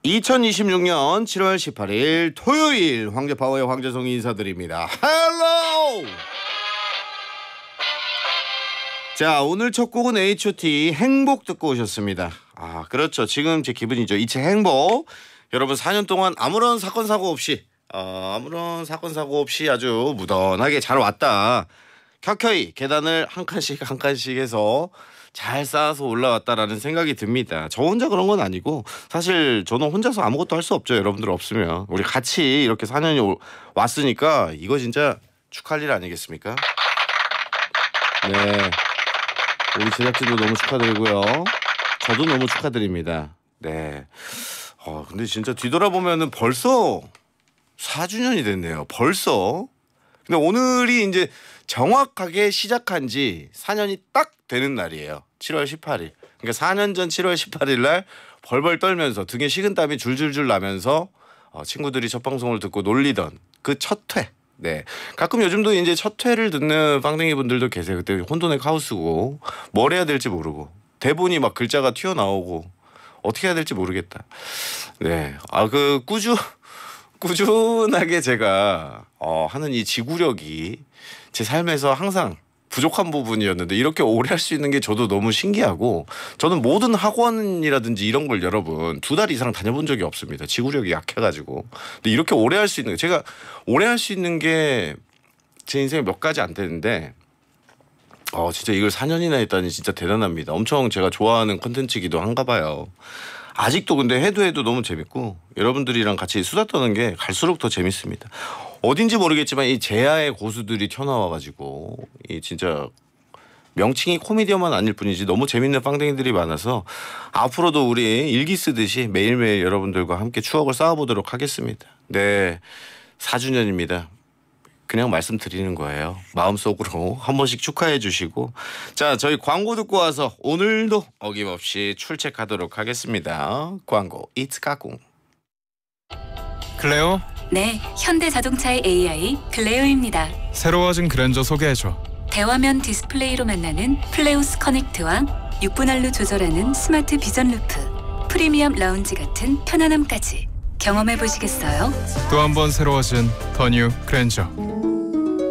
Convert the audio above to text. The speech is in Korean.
2026년 7월 18일 토요일 황제파워의 황재성이 인사드립니다. 헬로! 자, 오늘 첫 곡은 H.O.T. 행복 듣고 오셨습니다. 아, 그렇죠. 지금 제 기분이죠. 이체 행복. 여러분 4년 동안 아무런 사건 사고 없이 아주 무던하게 잘 왔다. 켜켜이 계단을 한 칸씩 한 칸씩 해서 잘 쌓아서 올라왔다라는 생각이 듭니다. 저 혼자 그런 건 아니고 사실 저는 혼자서 아무것도 할 수 없죠. 여러분들 없으면. 우리 같이 이렇게 4년이 왔으니까 이거 진짜 축하할 일 아니겠습니까? 네, 우리 제작진도 너무 축하드리고요. 저도 너무 축하드립니다. 네. 근데 진짜 뒤돌아보면은 벌써 4주년이 됐네요. 벌써. 근데 오늘이 이제 정확하게 시작한 지 4년이 딱 되는 날이에요. 7월 18일. 그러니까 4년 전 7월 18일 날 벌벌 떨면서 등에 식은땀이 줄줄줄 나면서 친구들이 첫 방송을 듣고 놀리던 그 첫 회. 네. 가끔 요즘도 이제 첫 회를 듣는 빵댕이 분들도 계세요. 그때 혼돈의 카오스고 뭘 해야 될지 모르고 대본이 막 글자가 튀어나오고 어떻게 해야 될지 모르겠다. 네. 꾸준하게 제가 하는 이 지구력이 제 삶에서 항상 부족한 부분이었는데 이렇게 오래 할 수 있는 게 저도 너무 신기하고, 저는 모든 학원이라든지 이런 걸 여러분 2달 이상 다녀본 적이 없습니다. 지구력이 약해가지고. 근데 이렇게 오래 할 수 있는 게, 제가 오래 할 수 있는 게 제 인생에 몇 가지 안 되는데 진짜 이걸 4년이나 했다니 진짜 대단합니다. 엄청 제가 좋아하는 콘텐츠기도 한가 봐요. 아직도 근데 해도 너무 재밌고 여러분들이랑 같이 수다 떠는 게 갈수록 더 재밌습니다. 어딘지 모르겠지만 이 제야의 고수들이 튀어나와가지고 이 진짜 명칭이 코미디언만 아닐 뿐이지 너무 재밌는 빵댕이들이 많아서 앞으로도 우리 일기 쓰듯이 매일매일 여러분들과 함께 추억을 쌓아보도록 하겠습니다. 네, 4주년입니다. 그냥 말씀드리는 거예요. 마음속으로 한 번씩 축하해 주시고. 자, 저희 광고 듣고 와서 오늘도 어김없이 출첵하도록 하겠습니다. 광고 이츠카꿍. 클레오? 네, 현대자동차의 AI 클레오입니다. 새로워진 그랜저 소개해줘. 대화면 디스플레이로 만나는 플레우스 커넥트와 6분할로 조절하는 스마트 비전 루프, 프리미엄 라운지 같은 편안함까지 경험해 보시겠어요? 또 한 번 새로워진 더 뉴 그랜저.